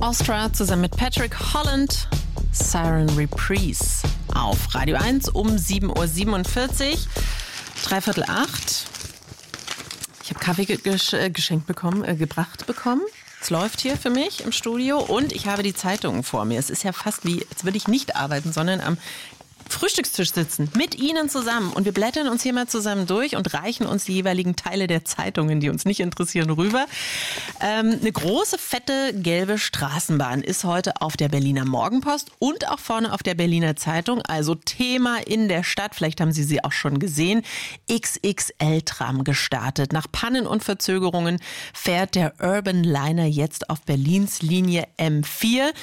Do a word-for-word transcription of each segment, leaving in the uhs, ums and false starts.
Astra zusammen mit Patrick Holland, Siren Reprise auf Radio eins um sieben Uhr siebenundvierzig, dreiviertel acht. Ich habe Kaffee ge- gesch- geschenkt bekommen, äh, gebracht bekommen. Es läuft hier für mich im Studio und ich habe die Zeitungen vor mir. Es ist ja fast wie, als würde ich nicht arbeiten, sondern am Frühstückstisch sitzen, mit Ihnen zusammen. Und wir blättern uns hier mal zusammen durch und reichen uns die jeweiligen Teile der Zeitungen, die uns nicht interessieren, rüber. Ähm, eine große, fette, gelbe Straßenbahn ist heute auf der Berliner Morgenpost und auch vorne auf der Berliner Zeitung. Also Thema in der Stadt, vielleicht haben Sie sie auch schon gesehen. X X L-Tram gestartet. Nach Pannen und Verzögerungen fährt der Urban Liner jetzt auf Berlins Linie M vier.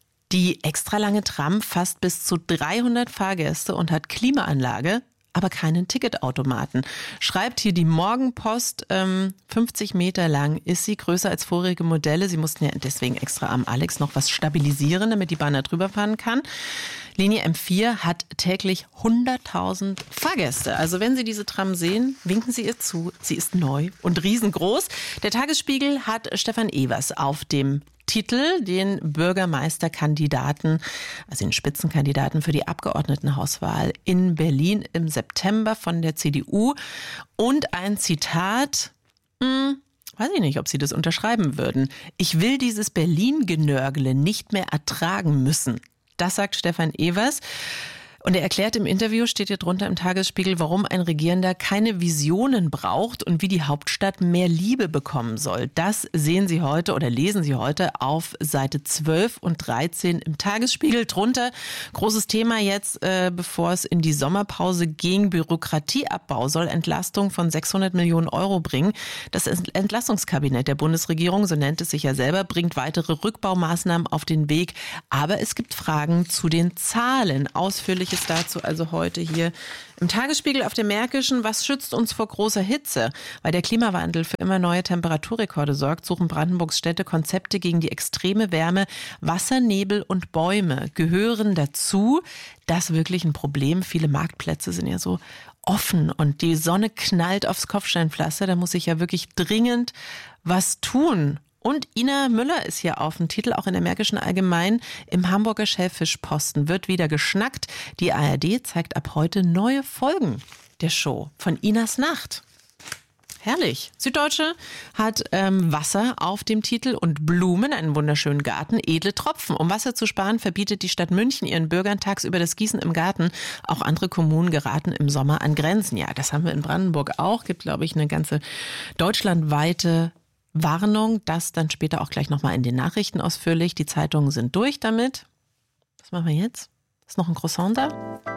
Die extra lange Tram fasst bis zu dreihundert Fahrgäste und hat Klimaanlage, aber keinen Ticketautomaten. Schreibt hier die Morgenpost, ähm, fünfzig Meter lang ist sie, größer als vorige Modelle. Sie mussten ja deswegen extra am Alex noch was stabilisieren, damit die Bahn da drüber fahren kann. Linie M vier hat täglich hunderttausend Fahrgäste. Also wenn Sie diese Tram sehen, winken Sie ihr zu. Sie ist neu und riesengroß. Der Tagesspiegel hat Stefan Evers auf dem Titel den Bürgermeisterkandidaten, also den Spitzenkandidaten für die Abgeordnetenhauswahl in Berlin im September von der C D U. Und ein Zitat, hm, weiß ich nicht, ob Sie das unterschreiben würden. Ich will dieses Berlin-Genörgle nicht mehr ertragen müssen. Das sagt Stefan Evers. Und er erklärt im Interview, steht hier drunter im Tagesspiegel, warum ein Regierender keine Visionen braucht und wie die Hauptstadt mehr Liebe bekommen soll. Das sehen Sie heute oder lesen Sie heute auf Seite zwölf und dreizehn im Tagesspiegel. Drunter großes Thema jetzt, äh, bevor es in die Sommerpause ging. Bürokratieabbau soll Entlastung von sechshundert Millionen Euro bringen. Das Entlastungskabinett der Bundesregierung, so nennt es sich ja selber, bringt weitere Rückbaumaßnahmen auf den Weg. Aber es gibt Fragen zu den Zahlen. Ausführlich ist dazu also heute hier im Tagesspiegel auf dem Märkischen. Was schützt uns vor großer Hitze? Weil der Klimawandel für immer neue Temperaturrekorde sorgt, suchen Brandenburgs Städte Konzepte gegen die extreme Wärme. Wasser, Nebel und Bäume gehören dazu. Das ist wirklich ein Problem. Viele Marktplätze sind ja so offen und die Sonne knallt aufs Kopfsteinpflaster. Da muss ich ja wirklich dringend was tun. Und Ina Müller ist hier auf dem Titel, auch in der Märkischen Allgemein. Im Hamburger Schellfischposten wird wieder geschnackt. Die A R D zeigt ab heute neue Folgen der Show von Inas Nacht. Herrlich. Süddeutsche hat ähm, Wasser auf dem Titel und Blumen, einen wunderschönen Garten, edle Tropfen. Um Wasser zu sparen, verbietet die Stadt München ihren Bürgern tagsüber das Gießen im Garten. Auch andere Kommunen geraten im Sommer an Grenzen. Ja, das haben wir in Brandenburg auch. Gibt, glaube ich, eine ganze deutschlandweite Warnung, das dann später auch gleich nochmal in den Nachrichten ausführlich. Die Zeitungen sind durch damit. Was machen wir jetzt? Ist noch ein Croissant da?